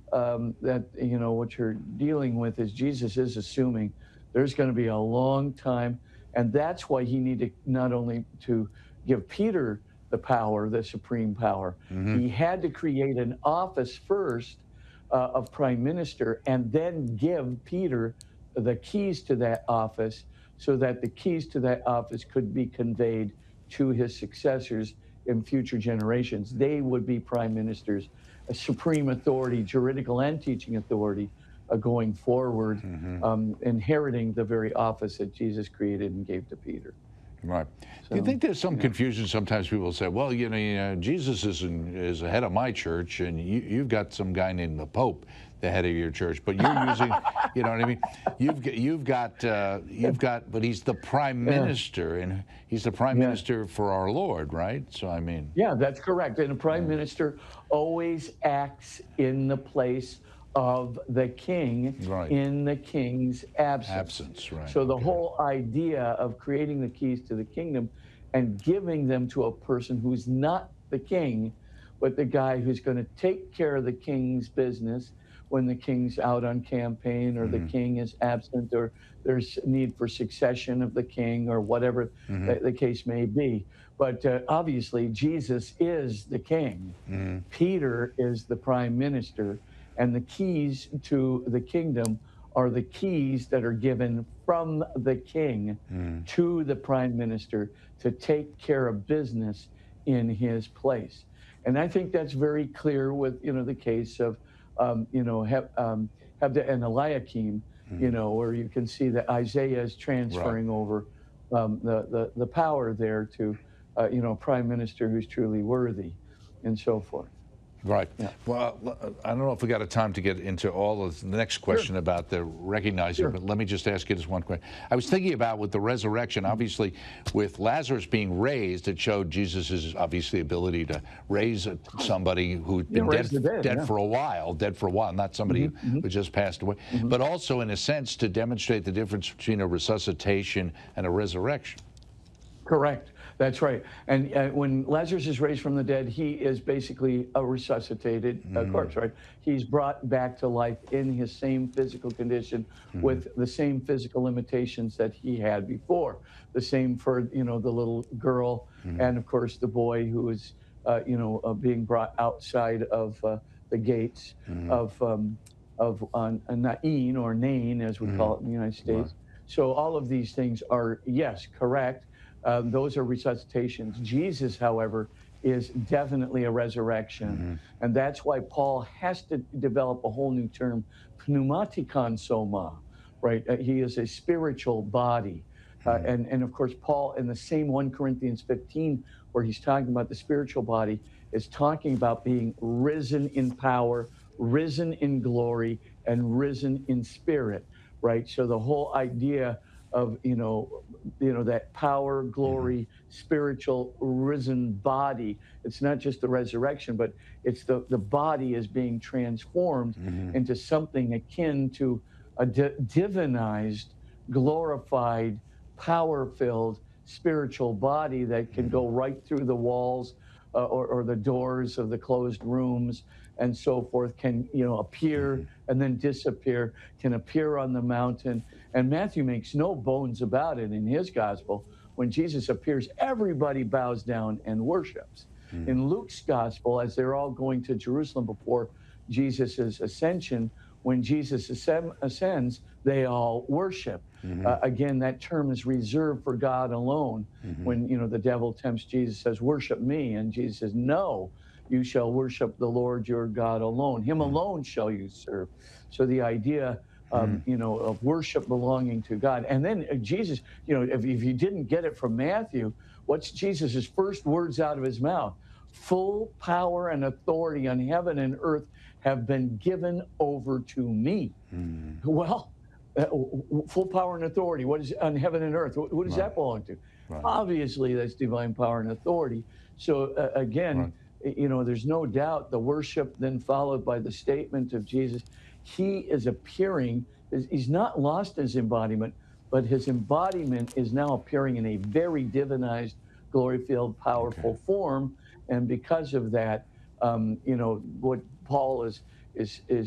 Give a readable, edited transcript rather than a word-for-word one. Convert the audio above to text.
that, what you're dealing with is Jesus is assuming there's going to be a long time. And that's why he needed not only to give Peter the power, the supreme power, Hmm. he had to create an office first of prime minister and then give Peter the keys to that office so that the keys to that office could be conveyed to his successors in future generations. They would be prime ministers, a supreme authority, juridical and teaching authority going forward, Hmm. inheriting the very office that Jesus created and gave to Peter. Right. Do you So, think there's some yeah. confusion? Sometimes people say, well, Jesus is the head of my church, and you've got some guy named the Pope, the head of your church, but you're using, you know what I mean? But he's the prime Yeah. minister, and he's the prime Yeah. minister for our Lord, right? So, I mean, Yeah, that's correct. And a prime minister always acts in the place of the king right. in the king's absence. Absence, right. So the Okay. whole idea of creating the keys to the kingdom and giving them to a person who's not the king, but the guy who's going to take care of the king's business when the king's out on campaign or the Hmm. king is absent or there's need for succession of the king or whatever Hmm. the case may be. But obviously, Jesus is the king. Hmm. Peter is the prime minister, and the keys to the kingdom are the keys that are given from the king Hmm. to the prime minister to take care of business in his place. And I think that's very clear with the case of Hebda and Eliakim, Hmm. where you can see that Isaiah is Right. transferring over the power there to prime minister who's truly worthy, and so forth. Right. Yeah. Well, I don't know if we got a time to get into all of the next Sure. question about the recognizing, Sure. but let me just ask you this one question. I was thinking about with the resurrection, obviously, with Lazarus being raised, it showed Jesus' obviously ability to raise somebody who'd Yeah, been raise the dead. dead Yeah. for a while, not somebody Hmm. who just passed away, Hmm. but also in a sense to demonstrate the difference between a resuscitation and a resurrection. Correct. That's right. And when Lazarus is raised from the dead, he is basically a resuscitated Hmm. corpse, right? He's brought back to life in his same physical condition Hmm. with the same physical limitations that he had before. The same for, the little girl Hmm. and, of course, the boy who is, being brought outside of the gates Hmm. of Nain or Nain, as we Hmm. call it in the United Right. States. So all of these things are, yes, correct. Those are resuscitations. Jesus, however, is definitely a resurrection. Hmm. And that's why Paul has to develop a whole new term, pneumatikon soma, right? He is a spiritual body. Hmm. And of course, Paul, in the same 1 Corinthians 15, where he's talking about the spiritual body, is talking about being risen in power, risen in glory, and risen in spirit, right? So the whole idea of that power, Hmm. glory, spiritual risen body. It's not just the resurrection, but it's the body is being transformed Hmm. into something akin to a divinized, glorified, power-filled spiritual body that can Hmm. go right through the walls or the doors of the closed rooms and so forth, can appear Hmm. and then disappear, can appear on the mountain. And Matthew makes no bones about it in his gospel. When Jesus appears, everybody bows down and worships. Hmm. In Luke's gospel, as they're all going to Jerusalem before Jesus' ascension, when Jesus ascends, they all worship. Hmm. Again, that term is reserved for God alone. Hmm. When the devil tempts Jesus, says, "Worship me," and Jesus says, "No, you shall worship the Lord your God alone. Him alone shall you serve." So the idea Hmm. of worship belonging to God. And then Jesus, if you didn't get it from Matthew, what's Jesus's first words out of his mouth? Full power and authority on heaven and earth have been given over to me. Hmm. Well, full power and authority. What is on heaven and earth? What does Right. that belong to? Right. Obviously, that's divine power and authority. So again, Right. there's no doubt the worship then followed by the statement of Jesus. He is appearing. He's not lost his embodiment, but his embodiment is now appearing in a very divinized, glory-filled, Okay. powerful form. And because of that, what Paul is